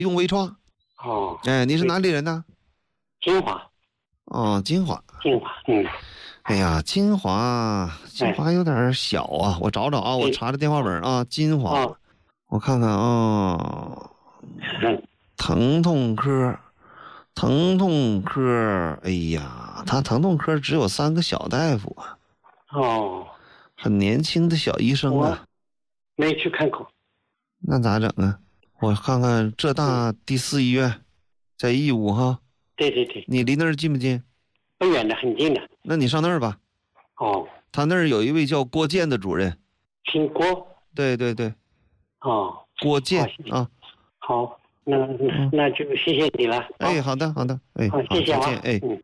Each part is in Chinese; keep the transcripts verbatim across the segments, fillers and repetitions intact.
用微创。 哦， 哎，你是哪里人呢？ 金华。 哦，金华。 金华，嗯。 哎呀，金华，金华有点小啊，我找找啊，我查着电话本啊，金华， 哦、 我看看啊，疼痛科，疼痛科，哎呀，他疼痛科只有三个小大夫啊。 哦， 很年轻的小医生啊。 没去看过。 那咋整啊？我看看浙大第四医院，在义乌哈。 对对对。 你离那儿近不近？ 不远的，很近的。 那你上那儿吧。 哦。 他那儿有一位叫郭健的主任。 姓郭。 对对对。 哦。 郭健啊。 好，那那就谢谢你了。 哎，好的好的，哎， 好，谢谢啊， 再见，哎。 嗯。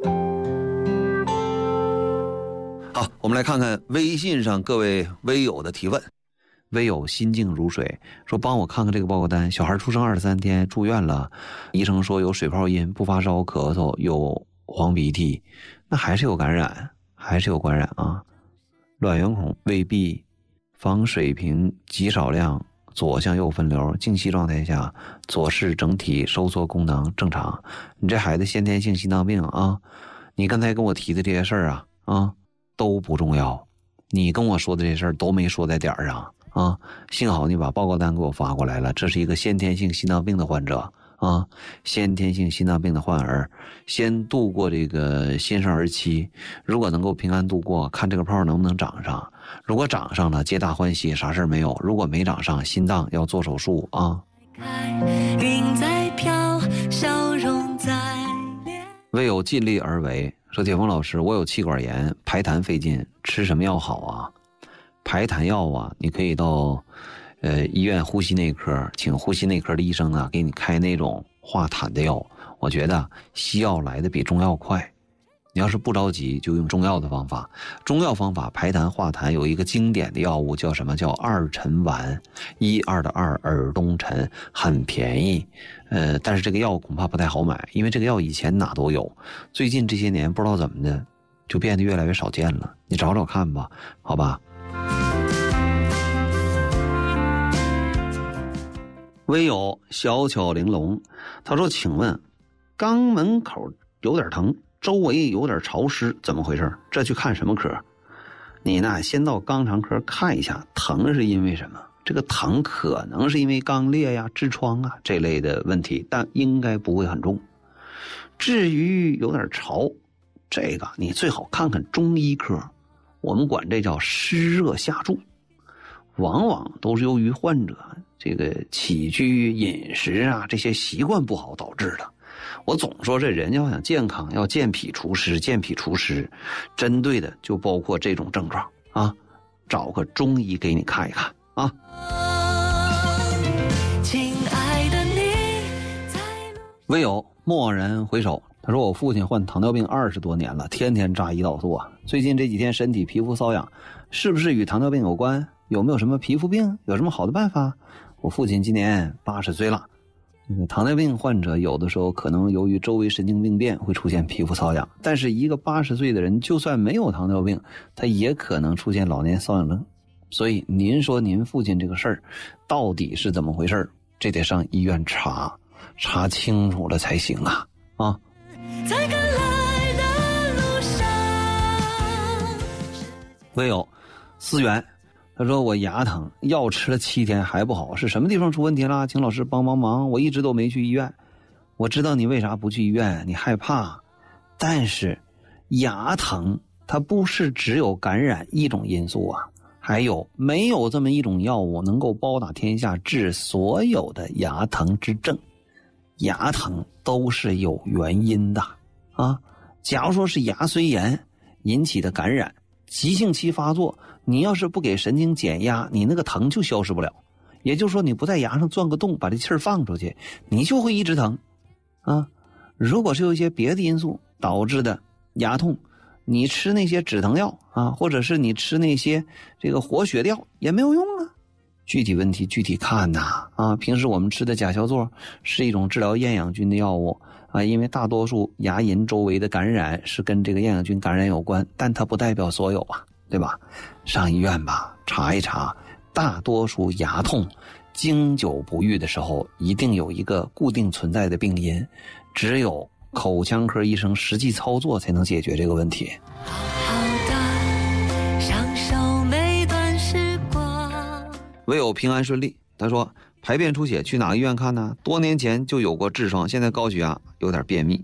好，我们来看看微信上各位微友的提问。微友心静如水说，帮我看看这个报告单，小孩出生二十三天住院了，医生说有水泡音，不发烧咳嗽，有黄鼻涕，那还是有感染，还是有感染啊。卵圆孔未闭，房水平极少量，左向右分流，静息状态下左室整体收缩功能正常。你这孩子先天性心脏病啊，你刚才跟我提的这些事儿啊啊都不重要，你跟我说的这些事儿都没说在点儿上啊。幸好你把报告单给我发过来了，这是一个先天性心脏病的患者啊，先天性心脏病的患儿，先度过这个新生儿期，如果能够平安度过，看这个泡能不能长上，如果长上了皆大欢喜，啥事儿没有，如果没长上，心脏要做手术啊。云在飘，笑容在脸，唯有尽力而为。说铁峰老师，我有气管炎，排痰费劲，吃什么药好啊？排痰药啊，你可以到呃医院呼吸内科，请呼吸内科的医生啊给你开那种化痰的药。我觉得西药来的比中药快，你要是不着急就用中药的方法。中药方法排痰化痰有一个经典的药物叫什么？叫二陈丸，一二的二，耳东陈，很便宜。呃，但是这个药恐怕不太好买，因为这个药以前哪都有，最近这些年不知道怎么的就变得越来越少见了，你找找看吧，好吧。微友小巧玲珑，他说，请问肛门口有点疼，周围有点潮湿，怎么回事？这去看什么科？你呢先到肛肠科看一下，疼是因为什么？这个疼可能是因为肛裂呀、痔疮啊这类的问题，但应该不会很重。至于有点潮，这个你最好看看中医科，我们管这叫湿热下注，往往都是由于患者这个起居饮食啊这些习惯不好导致的。我总说这人要想健康，要健脾除湿，健脾除湿，针对的就包括这种症状啊，找个中医给你看一看啊。亲爱的你，唯有蓦然回首，他说我父亲患糖尿病二十多年了，天天扎胰岛素啊，最近这几天身体皮肤瘙痒，是不是与糖尿病有关？有没有什么皮肤病？有什么好的办法？我父亲今年八十岁了。糖尿病患者有的时候可能由于周围神经病变会出现皮肤瘙痒，但是一个八十岁的人就算没有糖尿病，他也可能出现老年瘙痒症。所以您说您父亲这个事儿到底是怎么回事？这得上医院查查清楚了才行啊啊！在赶来的路上，唯有思源，他说我牙疼，药吃了七天还不好，是什么地方出问题了？请老师帮帮忙，我一直都没去医院。我知道你为啥不去医院，你害怕，但是牙疼它不是只有感染一种因素啊，还有没有这么一种药物能够包打天下治所有的牙疼之症？牙疼都是有原因的啊。假如说是牙髓炎引起的感染，急性期发作，你要是不给神经减压，你那个疼就消失不了。也就是说你不在牙上钻个洞把这气儿放出去，你就会一直疼啊。如果是有一些别的因素导致的牙痛，你吃那些止疼药啊，或者是你吃那些这个活血药也没有用啊。具体问题具体看呐啊。平时我们吃的甲硝唑是一种治疗厌氧菌的药物啊，因为大多数牙龈周围的感染是跟这个厌氧菌感染有关，但它不代表所有啊，对吧？上医院吧查一查，大多数牙痛经久不愈的时候，一定有一个固定存在的病因，只有口腔科医生实际操作才能解决这个问题。 好好的享受每段时光。 唯有平安顺利。他说排便出血去哪个医院看呢？多年前就有过痔疮，现在高血压有点便秘。